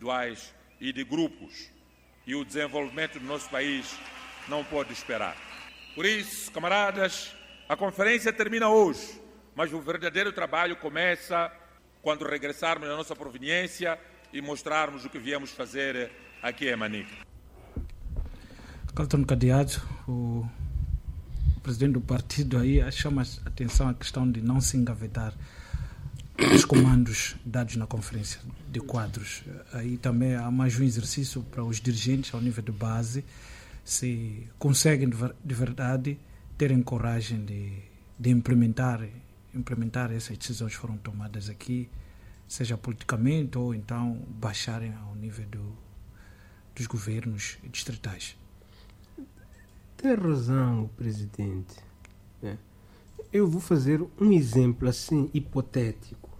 individuais e de grupos, e o desenvolvimento do nosso país não pode esperar. Por isso, camaradas, a conferência termina hoje, mas o verdadeiro trabalho começa quando regressarmos à nossa proveniência e mostrarmos o que viemos fazer aqui em Manica. Carlton Cadeado, o presidente do partido, aí chama a atenção a questão de não se engavetar os comandos dados na conferência de quadros. Aí também há mais um exercício para os dirigentes ao nível de base, se conseguem de verdade terem coragem de implementar essas decisões que foram tomadas aqui, seja politicamente ou então baixarem ao nível dos governos distritais. Tem razão o presidente. Eu vou fazer um exemplo assim hipotético.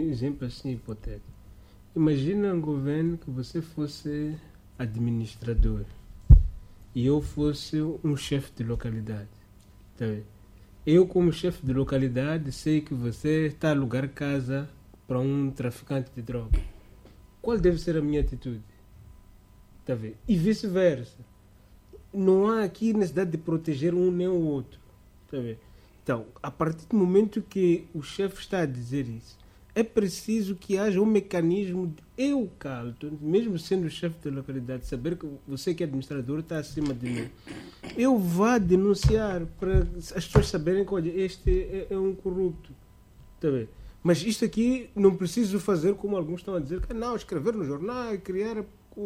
Imagina um governo que você fosse administrador e eu fosse um chefe de localidade. Tá vendo? Eu, como chefe de localidade, sei que você está a alugar casa para um traficante de droga. Qual deve ser a minha atitude? Tá vendo? E vice-versa. Não há aqui necessidade de proteger um nem o outro. Tá vendo? Então, a partir do momento que o chefe está a dizer isso, é preciso que haja um mecanismo de eu, Carlton, mesmo sendo o chefe da localidade, saber que você que é administrador está acima de mim. Eu vá denunciar para as pessoas saberem que, olha, este é um corrupto. Tá bem? Mas isto aqui não preciso fazer como alguns estão a dizer, que não, escrever no jornal, criar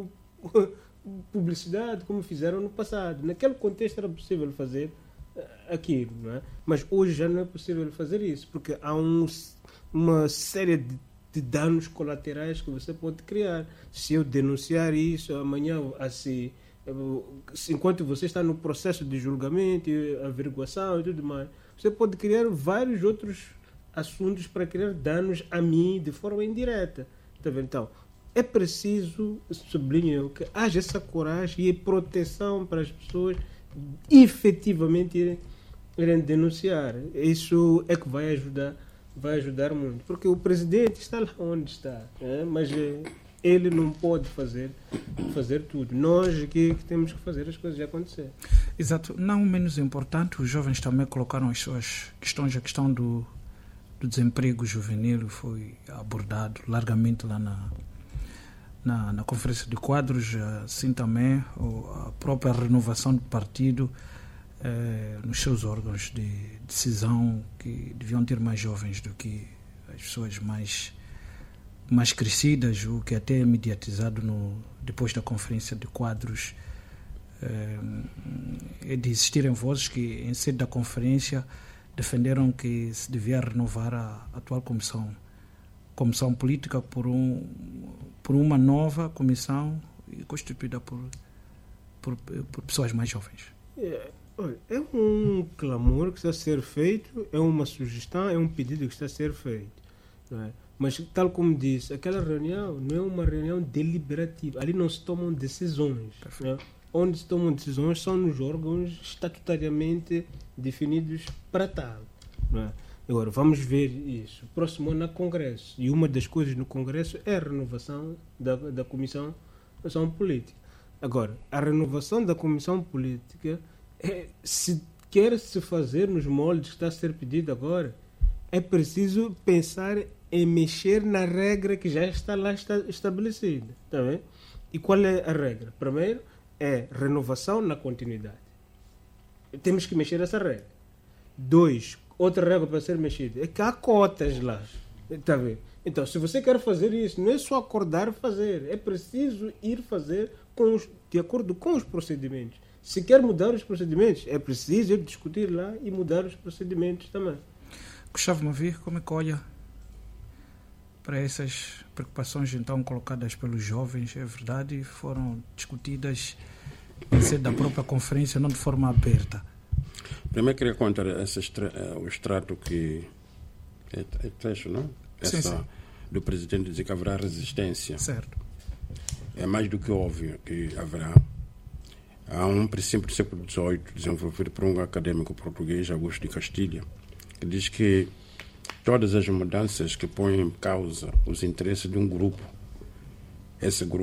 publicidade, como fizeram no passado. Naquele contexto era possível fazer aquilo, não é? Mas hoje já não é possível fazer isso, porque há uma série de danos colaterais que você pode criar. Se eu denunciar isso amanhã, assim, enquanto você está no processo de julgamento, averiguação e tudo mais, você pode criar vários outros assuntos para criar danos a mim de forma indireta. Tá vendo? Então, é preciso, sublinho, que haja essa coragem e proteção para as pessoas efetivamente irem denunciar. Isso é que vai ajudar muito, porque o presidente está lá onde está, mas ele não pode fazer tudo. Nós aqui que temos que fazer as coisas acontecer. Exato. Não menos importante, os jovens também colocaram as suas questões. A questão do desemprego juvenil foi abordado largamente lá na conferência de quadros, assim também a própria renovação do partido nos seus órgãos de decisão, que deviam ter mais jovens do que as pessoas mais crescidas, o que até é mediatizado depois da conferência de quadros, é de existirem vozes que em sede da conferência defenderam que se devia renovar a atual comissão política por uma nova comissão constituída por pessoas mais jovens. É um clamor que está a ser feito, é uma sugestão, é um pedido que está a ser feito. Não é? Mas, tal como disse, aquela reunião não é uma reunião deliberativa. Ali não se tomam decisões. Não é? Onde se tomam decisões são nos órgãos estatutariamente definidos para tal. Não é? Agora, vamos ver isso. Próximo ano, no Congresso. E uma das coisas no Congresso é a renovação da Comissão Política. Agora, a renovação da Comissão Política, se quer se fazer nos moldes que está a ser pedido agora, é preciso pensar em mexer na regra que já está lá estabelecida. Tá bem? E qual é a regra? Primeiro, é renovação na continuidade. Temos que mexer essa regra. 2, outra regra para ser mexida é que há cotas lá. Tá bem? Então, se você quer fazer isso, não é só acordar fazer. É preciso ir fazer de acordo com os procedimentos. Se quer mudar os procedimentos, é preciso ir discutir lá e mudar os procedimentos também. Gustavo Mavi, como é que olha para essas preocupações então colocadas pelos jovens? É verdade, foram discutidas em sede da própria conferência, não de forma aberta. Primeiro queria contar o extrato que é trecho, não? Sim. Do presidente dizer que haverá resistência. Certo. É mais do que óbvio que haverá. Há um princípio do século XVIII desenvolvido por um acadêmico português, Augusto de Castilha, que diz que todas as mudanças que põem em causa os interesses de um grupo, esse grupo